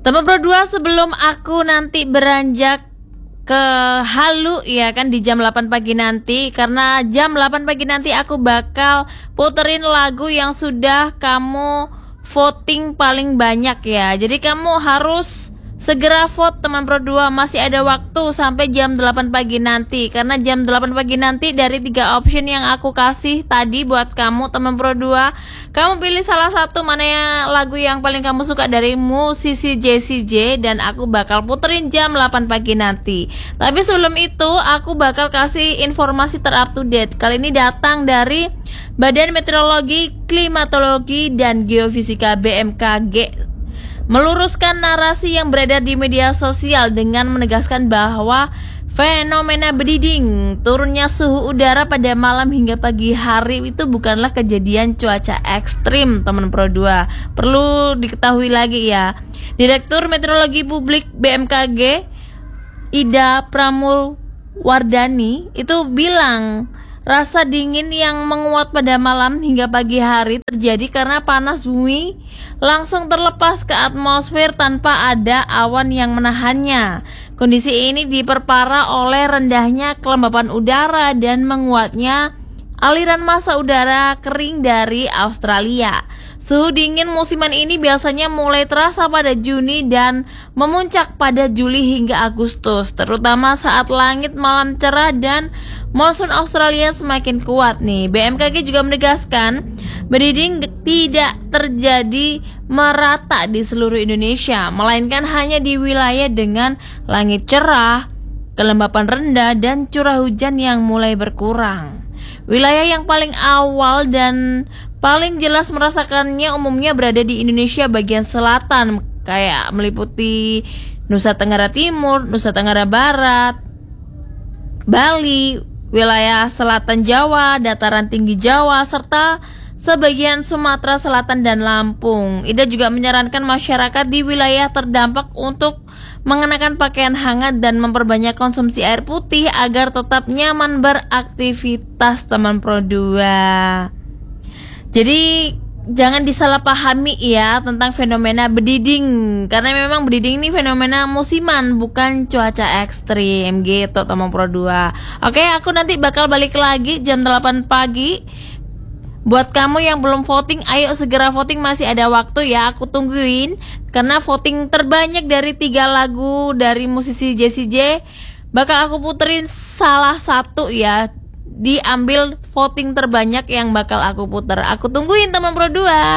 Teman Pro 2, sebelum aku nanti beranjak ke halu ya kan di jam 8 pagi nanti, karena jam 8 pagi nanti aku bakal puterin lagu yang sudah kamu voting paling banyak ya. Jadi kamu harus segera vote teman Pro 2, masih ada waktu sampai jam 8 pagi nanti. Karena jam 8 pagi nanti dari 3 option yang aku kasih tadi buat kamu teman Pro 2, kamu pilih salah satu mana ya lagu yang paling kamu suka dari musisi Jessie J, dan aku bakal puterin jam 8 pagi nanti. Tapi sebelum itu aku bakal kasih informasi terup to date. Kali ini datang dari Badan Meteorologi, Klimatologi, dan Geofisika BMKG, meluruskan narasi yang beredar di media sosial dengan menegaskan bahwa fenomena bediding, turunnya suhu udara pada malam hingga pagi hari itu bukanlah kejadian cuaca ekstrim teman Pro 2. Perlu diketahui lagi ya. Direktur Meteorologi Publik BMKG Ida Pramurwardhani itu bilang, rasa dingin yang menguat pada malam hingga pagi hari terjadi karena panas bumi langsung terlepas ke atmosfer tanpa ada awan yang menahannya. Kondisi ini diperparah oleh rendahnya kelembapan udara dan menguatnya aliran massa udara kering dari Australia. Suhu dingin musiman ini biasanya mulai terasa pada Juni dan memuncak pada Juli hingga Agustus, terutama saat langit malam cerah dan monsun Australia semakin kuat nih. BMKG juga menegaskan bediding tidak terjadi merata di seluruh Indonesia, melainkan hanya di wilayah dengan langit cerah, kelembapan rendah, dan curah hujan yang mulai berkurang. Wilayah yang paling awal dan paling jelas merasakannya umumnya berada di Indonesia bagian selatan, kayak meliputi Nusa Tenggara Timur, Nusa Tenggara Barat, Bali, wilayah selatan Jawa, dataran tinggi Jawa, serta sebagian Sumatera Selatan dan Lampung. Ida juga menyarankan masyarakat di wilayah terdampak untuk mengenakan pakaian hangat dan memperbanyak konsumsi air putih agar tetap nyaman beraktivitas teman Pro 2. Jadi jangan disalahpahami ya tentang fenomena bediding, karena memang bediding ini fenomena musiman, bukan cuaca ekstrim gitu teman Pro 2. Oke, aku nanti bakal balik lagi jam 8 pagi. Buat kamu yang belum voting, ayo segera voting, masih ada waktu ya, aku tungguin. Karena voting terbanyak dari 3 lagu dari musisi Jessie J, bakal aku puterin salah satu ya. Diambil voting terbanyak yang bakal aku puter. Aku tungguin teman Pro 2.